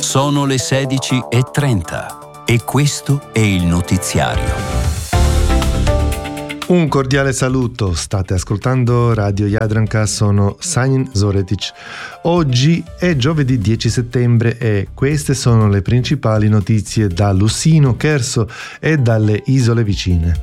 Sono le 16:30 e questo è il notiziario. Un cordiale saluto, state ascoltando Radio Jadranka, sono Sanjin Zoretic. Oggi è giovedì 10 settembre e queste sono le principali notizie da Lussino, Cherso e dalle isole vicine.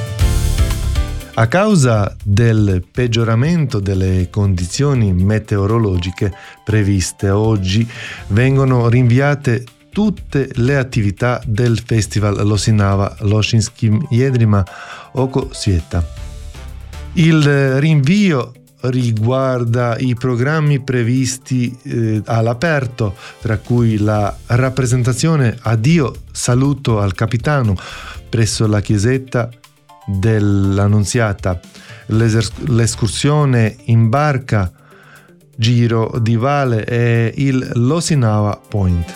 A causa del peggioramento delle condizioni meteorologiche previste oggi, vengono rinviate tutte le attività del Festival Losinava Loshinskim Jedrima Oko Svijeta. Il rinvio riguarda i programmi previsti all'aperto, tra cui la rappresentazione Addio saluto al capitano presso la chiesetta dell'Annunziata, l'escursione in barca, giro di vale e il Losinava Point.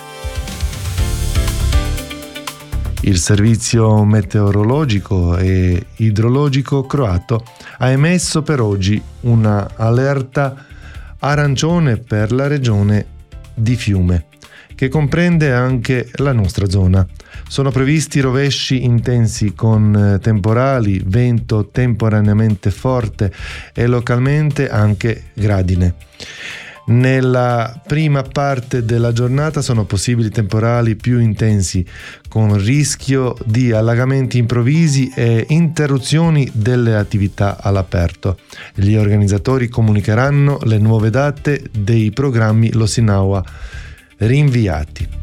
Il servizio meteorologico e idrologico croato ha emesso per oggi una allerta arancione per la regione di Fiume, che comprende anche la nostra zona. Sono previsti rovesci intensi con temporali, vento temporaneamente forte e localmente anche gradine. Nella prima parte della giornata sono possibili temporali più intensi, con rischio di allagamenti improvvisi e interruzioni delle attività all'aperto. Gli organizzatori comunicheranno le nuove date dei programmi Losinawa rinviati.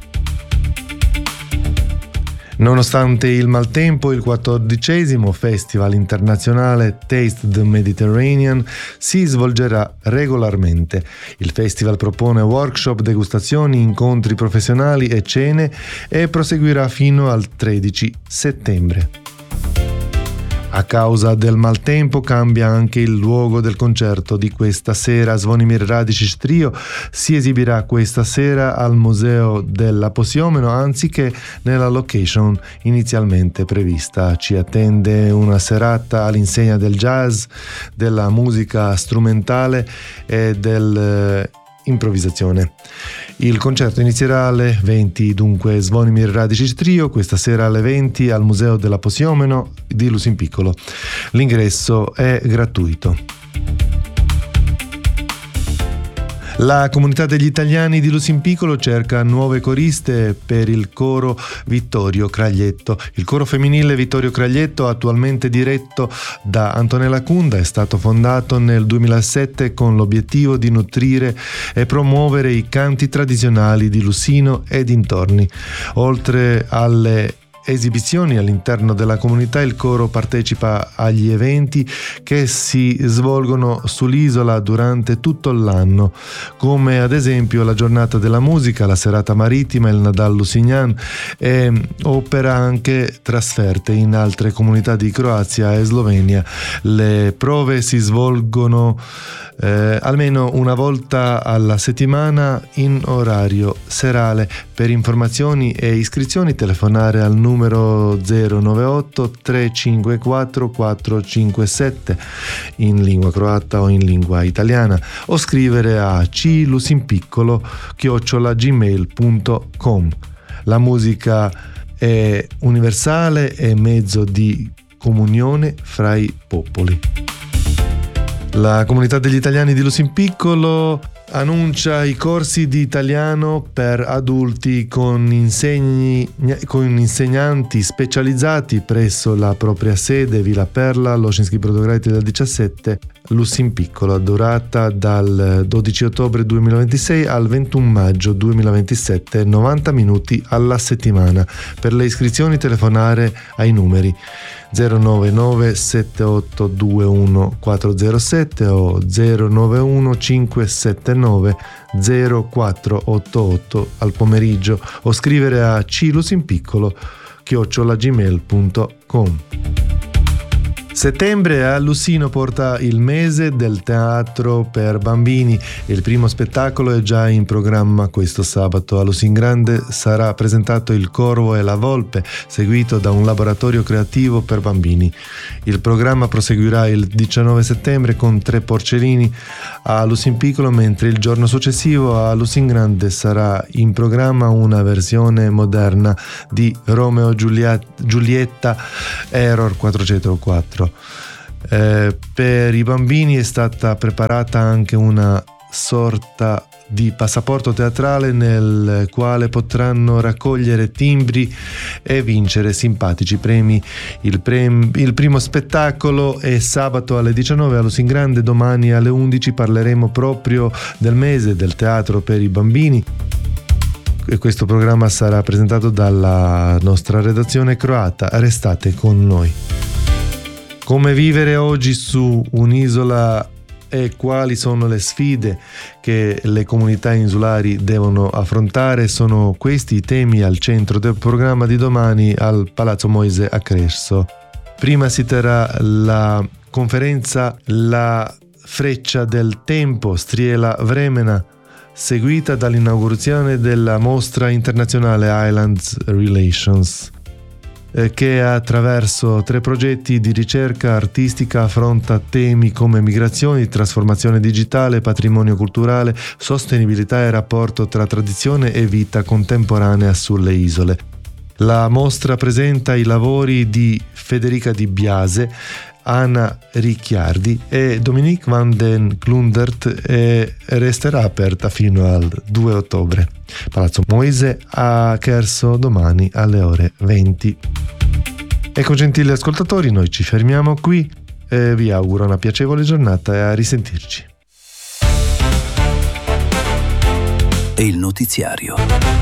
Nonostante il maltempo, il 14° Festival internazionale Taste the Mediterranean si svolgerà regolarmente. Il festival propone workshop, degustazioni, incontri professionali e cene e proseguirà fino al 13 settembre. A causa del maltempo cambia anche il luogo del concerto di questa sera. Zvonimir Radičić Trio si esibirà questa sera al Museo della Posiomeno anziché nella location inizialmente prevista. Ci attende una serata all'insegna del jazz, della musica strumentale e dell'improvvisazione. Il concerto inizierà alle 20, dunque Zvonimir Radičić Trio questa sera alle 20 al Museo della Posiomeno di Lusimpiccolo. L'ingresso è gratuito. La comunità degli italiani di Lusimpiccolo cerca nuove coriste per il coro Vittorio Craglietto. Il coro femminile Vittorio Craglietto, attualmente diretto da Antonella Cunda, è stato fondato nel 2007 con l'obiettivo di nutrire e promuovere i canti tradizionali di Lussino e dintorni. Oltre alle esibizioni all'interno della comunità, il coro partecipa agli eventi che si svolgono sull'isola durante tutto l'anno, come ad esempio la giornata della musica, la serata marittima, il Nadal Lusignan, e opera anche trasferte in altre comunità di Croazia e Slovenia. Le prove si svolgono almeno una volta alla settimana in orario serale. Per informazioni e iscrizioni telefonare al numero 098 354 457 in lingua croata o in lingua italiana o scrivere a cilusimpiccolo@gmail.com. La musica è universale e mezzo di comunione fra i popoli. La comunità degli italiani di Lusimpiccolo annuncia i corsi di italiano per adulti con insegnanti specializzati presso la propria sede Villa Perla, Loshinski Brodograditelj del 17, Lusimpiccolo, durata dal 12 ottobre 2026 al 21 maggio 2027, 90 minuti alla settimana. Per le iscrizioni telefonare ai numeri 099 7821 407 o 091 579 0488 al pomeriggio o scrivere a cilusimpiccolo@gmail.com. Settembre a Lussino porta il mese del teatro per bambini. Il primo spettacolo è già in programma questo sabato. A Lusingrande sarà presentato Il Corvo e la Volpe, seguito da un laboratorio creativo per bambini. Il programma proseguirà il 19 settembre con 3 porcellini a Lusinpiccolo, mentre il giorno successivo a Lusingrande sarà in programma una versione moderna di Romeo Giulietta Error 404. Per i bambini è stata preparata anche una sorta di passaporto teatrale nel quale potranno raccogliere timbri e vincere simpatici premi. Il primo spettacolo è sabato alle 19 a Lusingrande. Domani alle 11 parleremo proprio del mese del teatro per i bambini. E questo programma sarà presentato dalla nostra redazione croata. Restate con noi. Come vivere oggi su un'isola e quali sono le sfide che le comunità insulari devono affrontare? Sono questi i temi al centro del programma di domani al Palazzo Moise a Cresso. Prima si terrà la conferenza La Freccia del Tempo, Striela Vremena, seguita dall'inaugurazione della mostra internazionale Islands Relations, che attraverso 3 progetti di ricerca artistica affronta temi come migrazioni, trasformazione digitale, patrimonio culturale, sostenibilità e rapporto tra tradizione e vita contemporanea sulle isole. La mostra presenta i lavori di Federica Di Biase, Anna Ricciardi e Dominique van den Klundert e resterà aperta fino al 2 ottobre. Palazzo Moise a Cherso domani alle ore 20. Ecco, gentili ascoltatori, noi ci fermiamo qui e vi auguro una piacevole giornata e a risentirci. E il notiziario.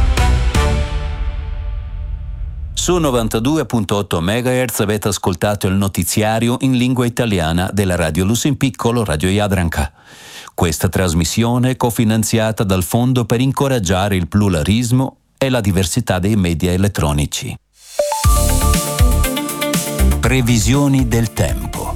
Su 92.8 MHz avete ascoltato il notiziario in lingua italiana della Radio Lusinpiccolo Radio Jadranka. Questa trasmissione è cofinanziata dal Fondo per incoraggiare il pluralismo e la diversità dei media elettronici. Previsioni del tempo.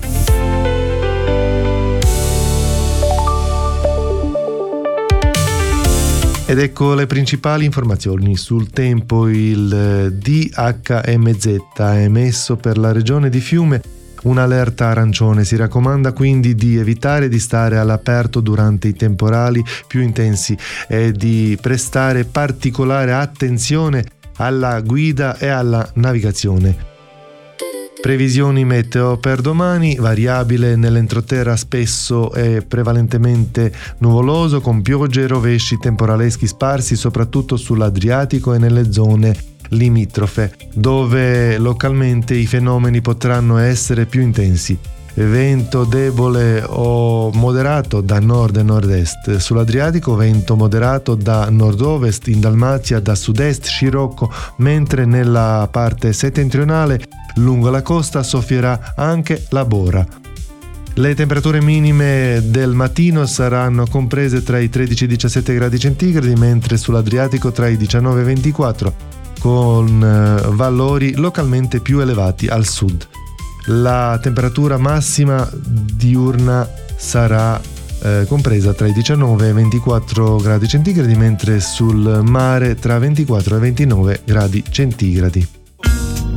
Ed ecco le principali informazioni sul tempo. Il DHMZ ha emesso per la regione di Fiume un'allerta arancione. Si raccomanda quindi di evitare di stare all'aperto durante i temporali più intensi e di prestare particolare attenzione alla guida e alla navigazione. Previsioni meteo per domani: variabile nell'entroterra, spesso e prevalentemente nuvoloso, con piogge e rovesci temporaleschi sparsi soprattutto sull'Adriatico e nelle zone limitrofe, dove localmente i fenomeni potranno essere più intensi. Vento debole o moderato da nord e nord-est. Sull'Adriatico vento moderato da nord-ovest, in Dalmazia da sud-est scirocco, mentre nella parte settentrionale lungo la costa soffierà anche la bora. Le temperature minime del mattino saranno comprese tra i 13 e i 17 gradi centigradi, mentre sull'Adriatico tra i 19 e i 24, con valori localmente più elevati al sud. La temperatura massima diurna sarà compresa tra i 19 e i 24 gradi centigradi, mentre sul mare tra 24 e 29 gradi centigradi.